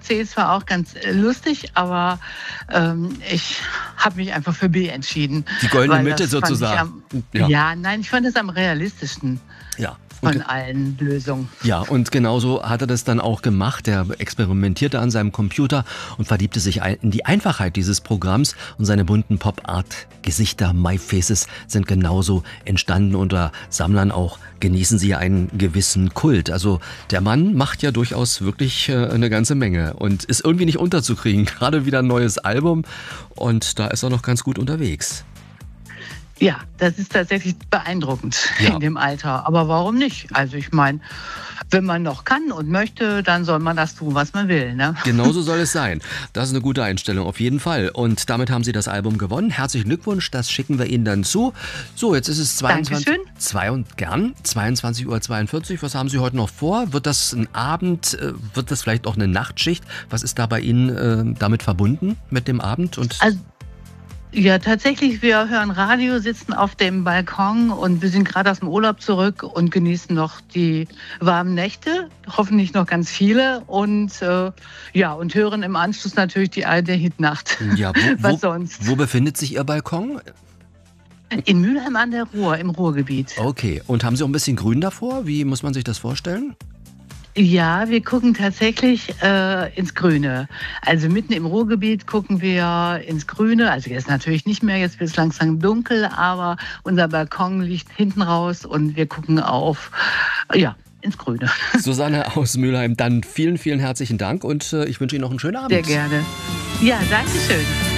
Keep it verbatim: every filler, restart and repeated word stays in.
C ist zwar auch ganz äh, lustig, aber ähm, ich habe mich einfach für B entschieden. Die goldene weil Mitte das fand sozusagen. Ich am, Ja. ja, nein, ich fand das am realistischsten Ja. von Und, allen Lösungen. ja, und genauso hat er das dann auch gemacht. Er experimentierte an seinem Computer und verliebte sich ein- in die Einfachheit dieses Programms. Und seine bunten Pop-Art-Gesichter, My Faces, sind genauso entstanden. Unter Sammlern auch genießen sie einen gewissen Kult. Also der Mann macht ja durchaus wirklich äh, eine ganze Menge und ist irgendwie nicht unterzukriegen. Gerade wieder ein neues Album und da ist er noch ganz gut unterwegs. Ja, das ist tatsächlich beeindruckend Ja. in dem Alter. Aber warum nicht? Also ich meine, wenn man noch kann und möchte, dann soll man das tun, was man will. Ne? Genauso soll es sein. Das ist eine gute Einstellung, auf jeden Fall. Und damit haben Sie das Album gewonnen. Herzlichen Glückwunsch, das schicken wir Ihnen dann zu. So, jetzt ist es zweiundzwanzig, Dankeschön. zwei und gern, zweiundzwanzig Uhr zweiundvierzig. Was haben Sie heute noch vor? Wird das ein Abend? äh, Wird das vielleicht auch eine Nachtschicht? Was ist da bei Ihnen äh, damit verbunden, mit dem Abend? Und Also ja, tatsächlich, wir hören Radio, sitzen auf dem Balkon und wir sind gerade aus dem Urlaub zurück und genießen noch die warmen Nächte, hoffentlich noch ganz viele und äh, ja, und hören im Anschluss natürlich die alte Hitnacht. ja, wo, Was wo, sonst? wo befindet sich Ihr Balkon? In Mülheim an der Ruhr, im Ruhrgebiet. Okay. Und haben Sie auch ein bisschen Grün davor? Wie muss man sich das vorstellen? Ja, wir gucken tatsächlich äh, ins Grüne. Also mitten im Ruhrgebiet gucken wir ins Grüne. Also jetzt natürlich nicht mehr, jetzt wird es langsam dunkel, aber unser Balkon liegt hinten raus und wir gucken auf, ja, ins Grüne. Susanne aus Mülheim, dann vielen, vielen herzlichen Dank und äh, ich wünsche Ihnen noch einen schönen Abend. Sehr gerne. Ja, danke schön.